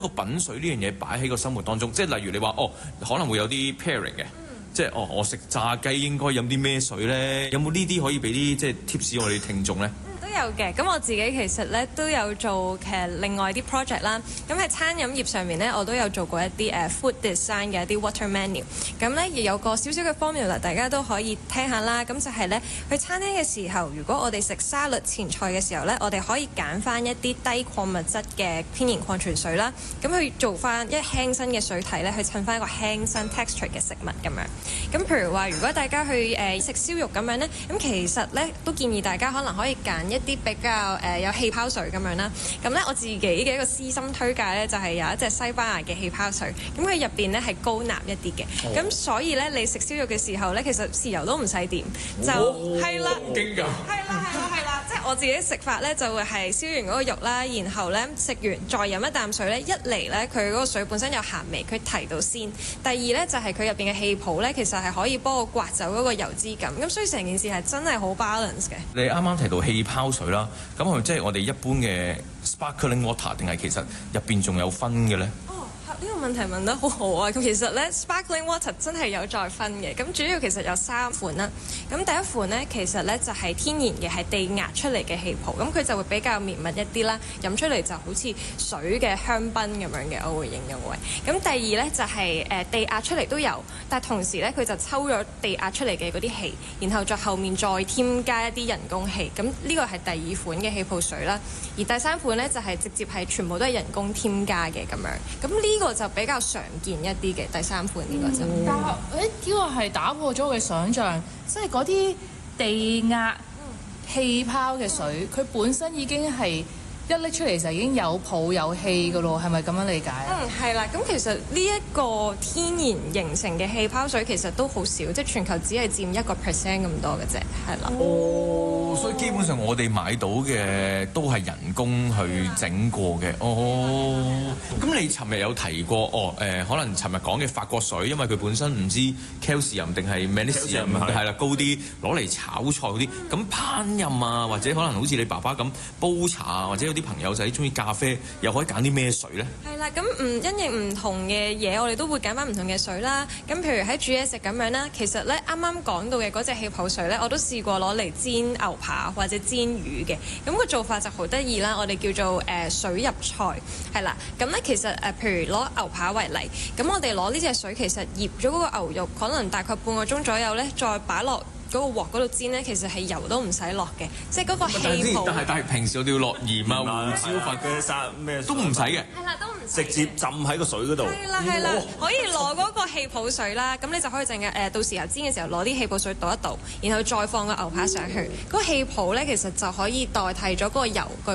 個品水呢樣嘢擺喺個生活當中，即係例如你話可能會有啲 pairing 嘅，即係我食炸雞應該飲啲咩水咧？有冇呢啲可以俾啲即係 tips 我哋聽眾咧？ 都有嘅，咁我自己其實咧都有做另外啲 project 啦。咁喺餐飲業上面咧，我都有做過一啲food design 嘅一啲 water menu。咁咧亦有個少少嘅 formula，大家都可以聽下啦。咁就係咧去餐廳嘅時候，如果我哋食沙律前菜嘅時候咧，我哋可以揀翻一啲低礦物質嘅天然礦泉水啦。咁去做翻一輕身嘅水體咧，去襯翻一個輕身 texture 嘅食物咁樣。咁譬如話，如果大家去食燒肉咁樣咧，咁其實咧都建議大家可能可以揀一啲比較有氣泡水咁樣啦，咁咧我自己嘅一個私心推介咧就係有一隻西班牙嘅氣泡水，咁佢入邊咧係高鈉一啲嘅，咁所以咧你食燒肉嘅時候咧，其實豉油都唔使點，就係啦， 驚㗎， 係啦，即係我自己食法咧就會係燒完嗰個肉啦，然後咧食完再飲一啖水咧，一嚟咧佢嗰個水本身有鹹味，佢提到鮮；第二咧就係佢入邊嘅氣泡咧，其實係可以幫我刮走嗰個油脂感，咁所以成件事係真係好 balance 嘅。 你啱啱提到氣泡水啦，咁係咪即係我哋一般嘅 sparkling water， 定係其實入邊仲有分嘅咧？ 呢個問題問得好好啊！咁其實咧 sparkling water 真係有再分嘅，咁主要其實有3款啦。咁第一款咧其實咧就係天然嘅，係地壓出嚟嘅氣泡，咁佢就會比較綿密一啲啦，飲出嚟就好似水嘅香檳咁樣嘅，我會形容為。咁第二咧就係地壓出嚟都有，但係同時咧佢就抽咗地壓出嚟嘅嗰啲氣，然後在後面再添加一啲人工氣，咁呢個係第2款嘅氣泡水啦。而第3款咧就係直接係全部都係人工添加嘅咁樣，咁呢個就比較常見一啲嘅第3款呢個就。 但係呢個係打破咗我嘅想像，即係嗰啲地壓氣泡嘅水，佢本身已經係一拎出嚟就已經有泡有氣㗎咯，係咪咁樣理解？ 係啦，咁其實呢一個天然形成嘅氣泡水其實都好少，即係全球只係佔1% 咁多嘅啫，係啦。 所以基本上我哋買到嘅都係人工去整過嘅。咁你尋日有提過可能尋日講嘅法國水，因為佢本身唔知 calcium 定係 magnesium 係啦高啲，攞嚟炒菜嗰啲。咁烹飪啊，或者可能好似你爸爸咁煲茶，或者有啲朋友仔中意咖啡，又可以揀啲咩水咧？ 係啦，咁因應唔同嘅嘢，我哋都會揀翻唔同嘅水啦。咁譬如喺煮嘢食咁樣啦，其實咧啱啱講到嘅嗰隻氣泡水咧，我都試過攞嚟煎牛扒或者煎魚嘅。咁個做法就好得意啦，我哋叫做水入菜係啦。咁咧其實譬如攞牛扒為例，咁我哋攞呢隻水，其實醃咗嗰個牛肉，可能大概半個鐘左右咧，再擺落嗰個鑊嗰度煎咧，其實係油都唔使落嘅，即係嗰個氣泡。 但係平時我哋要落鹽啊、胡椒粉嘅沙咩都唔使嘅。 係啦，都唔直接浸喺個水嗰度。 係啦，可以攞嗰個氣泡水啦，咁你就可以到時候煎嘅時候攞啲氣泡水倒一倒，然後再放個牛扒上去，嗰個氣泡咧其實就可以代替咗嗰個油。